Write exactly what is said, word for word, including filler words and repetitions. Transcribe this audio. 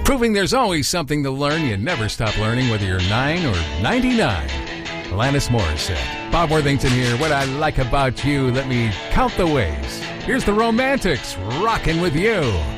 Proving there's always something to learn, you never stop learning whether you're nine or ninety-nine. Alanis Morissette. Bob Worthington here. What I like about you, let me count the ways. Here's the Romantics, rocking with you.